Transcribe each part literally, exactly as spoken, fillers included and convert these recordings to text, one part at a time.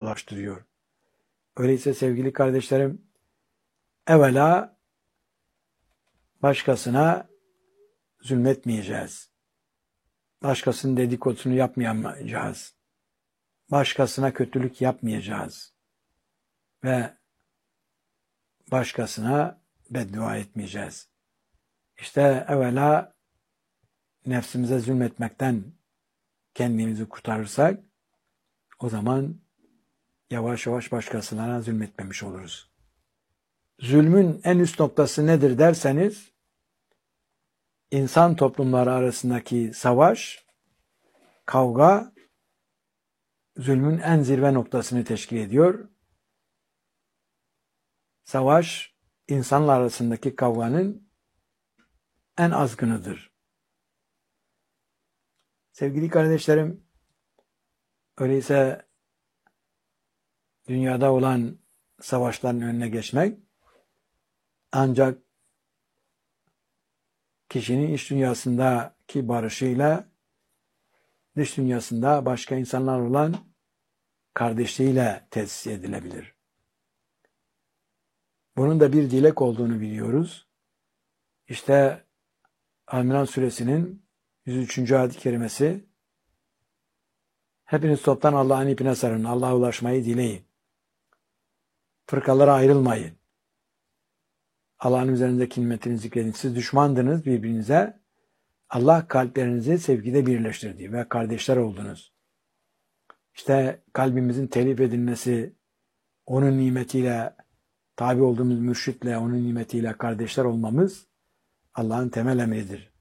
ulaştırıyor. Öyleyse sevgili kardeşlerim, evvela başkasına zulmetmeyeceğiz. Başkasının dedikodusunu yapmayacağız. Başkasına kötülük yapmayacağız. Ve başkasına beddua etmeyeceğiz. İşte evvela nefsimize zulmetmekten kendimizi kurtarırsak, o zaman yavaş yavaş başkasına zulmetmemiş oluruz. Zulmün en üst noktası nedir derseniz, insan toplumları arasındaki savaş, kavga, zulmün en zirve noktasını teşkil ediyor. Savaş, insanlar arasındaki kavganın en azgınıdır. Sevgili kardeşlerim, öyleyse dünyada olan savaşların önüne geçmek, ancak kişinin iç dünyasındaki barışıyla, dış dünyasında başka insanlar olan kardeşliğiyle tesis edilebilir. Bunun da bir dilek olduğunu biliyoruz. İşte Al-İmran suresinin yüz üçüncü ayet-i kerimesi, hepiniz toptan Allah'ın ipine sarın, Allah'a ulaşmayı dileyin. Fırkalara ayrılmayın. Allah'ın üzerindeki nimetini zikredin. Siz düşmandınız birbirinize. Allah kalplerinizi sevgide birleştirdi ve kardeşler oldunuz. İşte kalbimizin telif edilmesi, onun nimetiyle, tabi olduğumuz mürşitle, onun nimetiyle kardeşler olmamız Allah'ın temel emridir.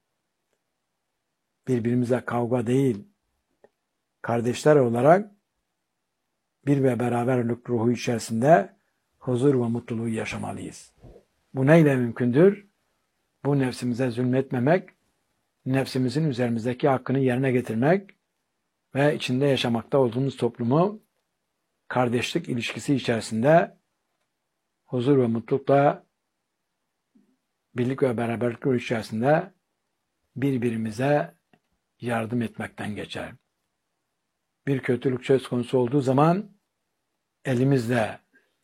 Birbirimize kavga değil, kardeşler olarak bir ve beraberlik ruhu içerisinde huzur ve mutluluğu yaşamalıyız. Bu neyle mümkündür? Bu nefsimize zulmetmemek, nefsimizin üzerimizdeki hakkını yerine getirmek ve içinde yaşamakta olduğumuz toplumu kardeşlik ilişkisi içerisinde huzur ve mutlulukla, birlik ve beraberlik ruhu içerisinde birbirimize yardım etmekten geçer. Bir kötülük söz konusu olduğu zaman elimizle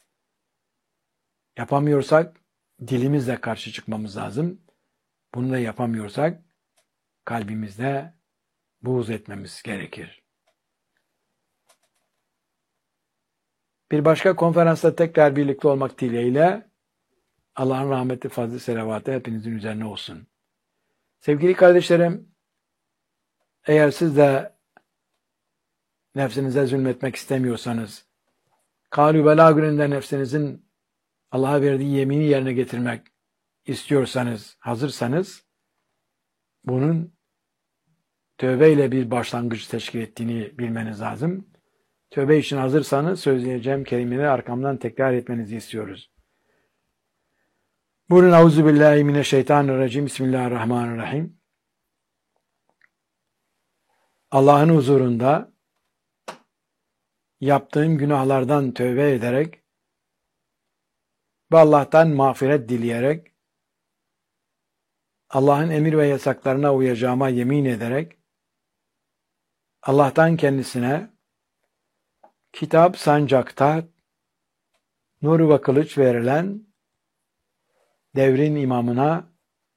yapamıyorsak dilimizle karşı çıkmamız lazım. Bunu da yapamıyorsak kalbimizde buğz etmemiz gerekir. Bir başka konferansta tekrar birlikte olmak dileğiyle Allah'ın rahmeti, fazlı, selavatı hepinizin üzerine olsun. Sevgili kardeşlerim, eğer siz de nefsinize zulmetmek istemiyorsanız, kâlû belâ gününde nefsinizin Allah'a verdiği yemini yerine getirmek istiyorsanız, hazırsanız, bunun tövbeyle bir başlangıç teşkil ettiğini bilmeniz lazım. Tövbe için hazırsanız söyleyeceğim kelimeleri arkamdan tekrar etmenizi istiyoruz. Buyurun, Euzubillahimineşşeytanirracim, Bismillahirrahmanirrahim. Allah'ın huzurunda yaptığım günahlardan tövbe ederek ve Allah'tan mağfiret dileyerek, Allah'ın emir ve yasaklarına uyacağıma yemin ederek, Allah'tan kendisine kitap sancakta nur ve kılıç verilen devrin imamına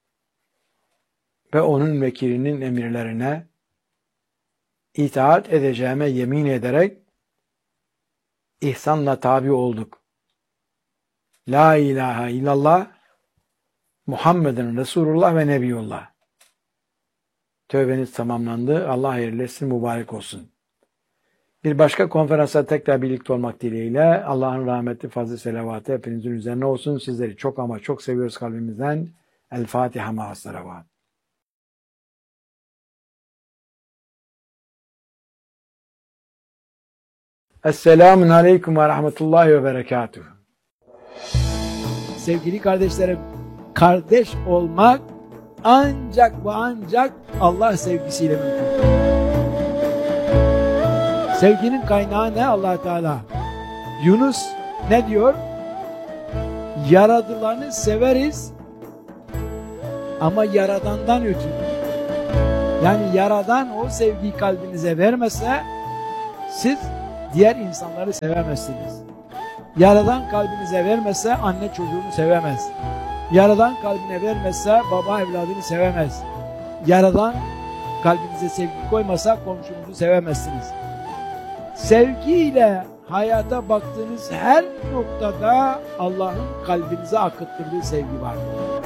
ve onun vekilinin emirlerine itaat edeceğime yemin ederek ihsanla tabi olduk. La ilahe illallah Muhammeden Resulullah ve Nebiyullah. Tövbeniz tamamlandı. Allah hayırlı etsin, mübarek olsun. Bir başka konferansa tekrar birlikte olmak dileğiyle Allah'ın rahmeti, fazlı, selavatı hepinizin üzerine olsun. Sizleri çok ama çok seviyoruz kalbimizden. El Fatiha ma'as salavat. Esselamun aleyküm ve rahmetullahi ve berekatuhu. Sevgili kardeşlerim, kardeş olmak ancak ve ancak Allah sevgisiyle mümkün. Sevginin kaynağı ne? Allah Teala. Yunus ne diyor? Yaradılanı severiz ama Yaradan'dan ötürü. Yani Yaradan o sevgiyi kalbinize vermese siz diğer insanları sevemezsiniz. Yaradan kalbinize vermezse anne çocuğunu sevemez. Yaradan kalbine vermezse baba evladını sevemez. Yaradan kalbinize sevgi koymasa komşunuzu sevemezsiniz. Sevgiyle hayata baktığınız her noktada Allah'ın kalbinize akıttırdığı sevgi vardır.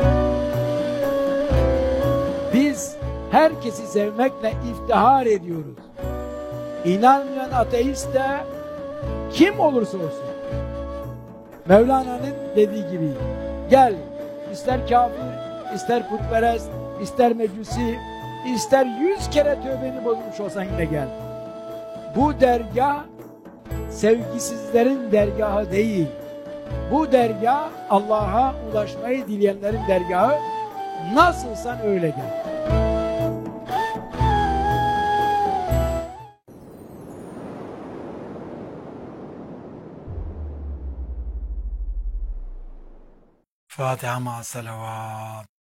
Biz herkesi sevmekle iftihar ediyoruz. İnanmayan ateist de kim olursa olsun, Mevlana'nın dediği gibi, gel, ister kafir, ister putperest, ister mecusi, ister yüz kere tövbeni bozmuş olsan yine gel. Bu dergah sevgisizlerin dergahı değil. Bu dergah Allah'a ulaşmayı dileyenlerin dergahı. Nasılsan öyle gel. Fatiha ma salavat.